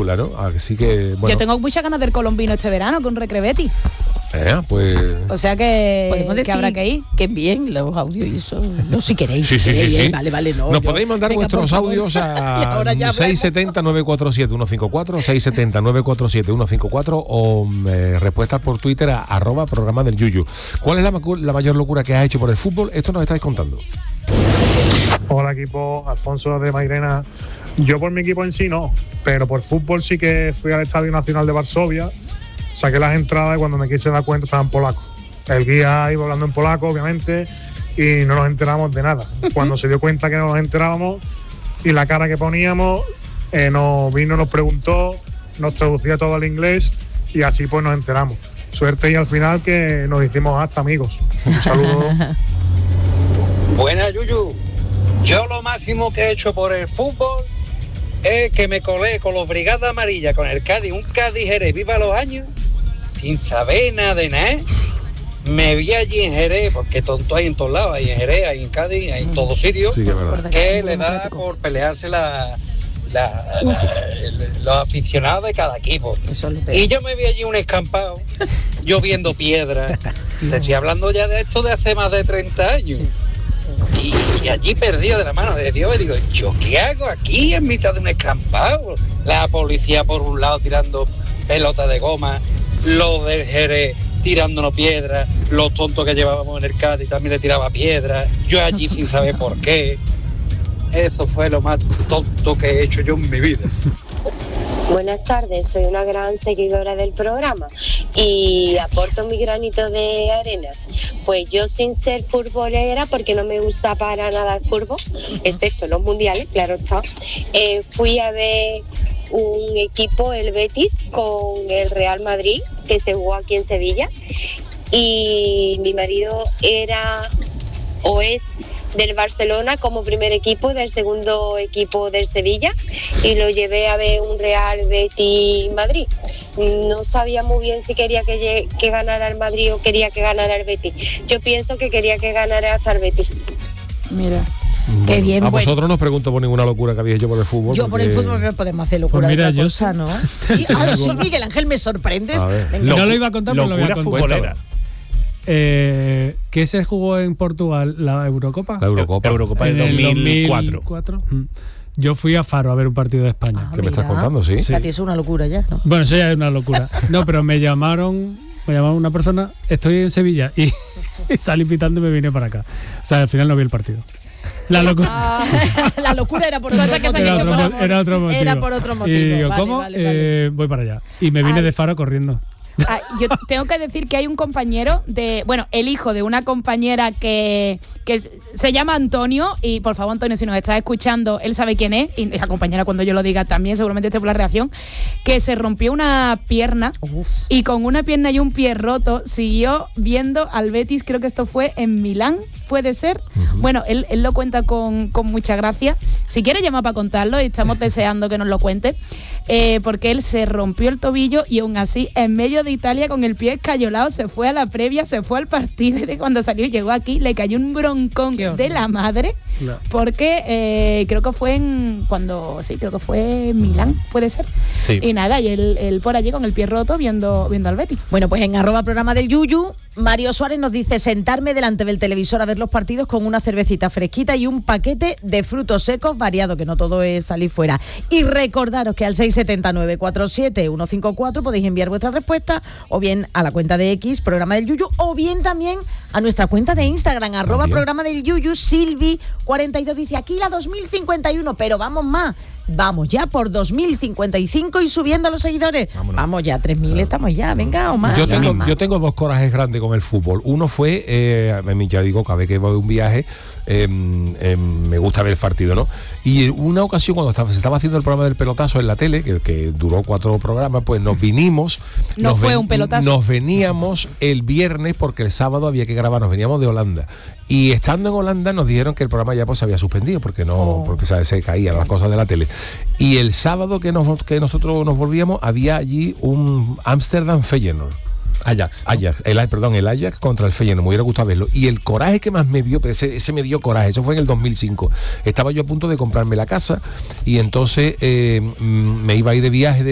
chula, ¿no? Así que, bueno. Yo tengo muchas ganas del colombino este verano con Recrebetis. Pues... O sea que, podemos decir que habrá que ir. Que bien los audios y eso. No, si queréis. Sí. Vale, no. Nos podéis mandar vuestros audios a 670-947-154, 670-947-154 o respuestas por Twitter a @programa del Yuyu. ¿Cuál es la mayor locura que has hecho por el fútbol? Esto nos estáis contando. Hola equipo, Alfonso de Mairena. Yo por mi equipo en sí no, pero por fútbol sí que fui al Estadio Nacional de Varsovia, saqué las entradas y cuando me quise dar cuenta estaban polacos. El guía iba hablando en polaco, obviamente, y no nos enteramos de nada. Cuando se dio cuenta que no nos enterábamos y la cara que poníamos, nos vino, nos preguntó, nos traducía todo al inglés y así pues nos enteramos. Suerte y al final que nos hicimos hasta amigos. Un saludo. Buena, Yuyu. Yo lo máximo que he hecho por el fútbol es que me colé con los Brigadas Amarillas, con el Cádiz, un Cádiz Jerez, viva los años, sin saber nada de nada. Me vi allí en Jerez, porque tonto hay en todos lados, hay en Jerez, hay en Cádiz, hay en todos sitios, Sí, que le da por pelearse los aficionados de cada equipo. Y yo me vi allí un escampado, lloviendo piedras. Te estoy hablando ya de esto de hace más de 30 años. Sí. Y allí perdido de la mano de Dios, y digo, ¿yo qué hago aquí en mitad de un escampado? La policía por un lado tirando pelotas de goma, los del Jerez tirándonos piedras, los tontos que llevábamos en el Cádiz también le tiraba piedras, yo allí sin saber por qué. Eso fue lo más tonto que he hecho yo en mi vida. Buenas tardes, soy una gran seguidora del programa y aporto mi granito de arenas. Pues yo, sin ser futbolera, porque no me gusta para nada el fútbol, excepto los mundiales, claro está, fui a ver un equipo, el Betis, con el Real Madrid, que se jugó aquí en Sevilla, y mi marido era o es del Barcelona como primer equipo, del segundo equipo del Sevilla, y lo llevé a ver un Real Betis Madrid. No sabía muy bien si quería que ganara el Madrid o quería que ganara el Betis. Yo pienso que quería que ganara hasta el Betis. Mira. Bueno, qué bien. A vosotros no os pregunto por ninguna locura que habéis hecho por el fútbol. Yo porque... por el fútbol no podemos hacer locura pues mira, de otra cosa, ¿no? Sí, sí, Miguel Ángel, me sorprendes. No lo iba a contar, pero lo voy a contar. Futbolera. ¿Qué se jugó en Portugal? ¿La Eurocopa? La Eurocopa en del 2004. Yo fui a Faro a ver un partido de España. ¿Qué me estás contando? Sí. A ti es una locura ya, ¿no? Bueno, eso ya es una locura. No, pero me llamaron una persona, estoy en Sevilla, y salí pitando y me vine para acá. O sea, al final no vi el partido. La locura. La locura era por otro motivo. Era otro motivo. Era por otro motivo. Y digo, vale, ¿cómo? Vale. Voy para allá. Y me vine de Faro corriendo. Yo tengo que decir que hay un compañero el hijo de una compañera que se llama Antonio, y por favor, Antonio, si nos estás escuchando, él sabe quién es, y la compañera, cuando yo lo diga también seguramente esté por la reacción, que se rompió una pierna. Y con una pierna y un pie roto siguió viendo al Betis. Creo que esto fue en Milán, puede ser. Bueno, él lo cuenta con mucha gracia. Si quiere llamar para contarlo, y estamos deseando que nos lo cuente, porque él se rompió el tobillo y aún así, en medio de Italia, con el pie escayolado, se fue a la previa, se fue al partido, y de cuando salió y llegó aquí, le cayó un broncón de la madre, claro. Porque creo que fue creo que fue en Milán, puede ser. Sí. Y nada, y él por allí con el pie roto viendo al Betis. Bueno, pues en @programa del Yuyu, Mario Suárez nos dice: sentarme delante del televisor a ver los partidos con una cervecita fresquita y un paquete de frutos secos variado, que no todo es salir fuera. Y recordaros que al 670-947-154 podéis enviar vuestra respuesta, o bien a la cuenta de X, programa del Yuyu, o bien también a nuestra cuenta de Instagram, @programa del Yuyu. Silvi42 dice: aquí la 2051, pero vamos más. Vamos ya por 2055 y subiendo a los seguidores. Vámonos. Vamos ya, 3000 estamos ya, venga, Omar. Yo tengo dos corajes grandes con el fútbol. Uno fue, ya digo, cada vez que voy a un viaje, me gusta ver el partido, ¿no? Y una ocasión, cuando se estaba haciendo el programa del pelotazo en la tele, que duró 4 programas, pues nos vinimos. Fue un pelotazo. Nos veníamos el viernes, porque el sábado había que grabar, nos veníamos de Holanda. Y estando en Holanda nos dijeron que el programa ya pues se había suspendido, porque porque se caían las cosas de la tele. Y el sábado que nosotros nos volvíamos, había allí un Amsterdam Feyenoord. Ajax, el Ajax contra el Feyenoord. Me hubiera gustado verlo. Y el coraje que más me dio, ese me dio coraje, eso fue en el 2005. Estaba yo a punto de comprarme la casa, y entonces me iba a ir de viaje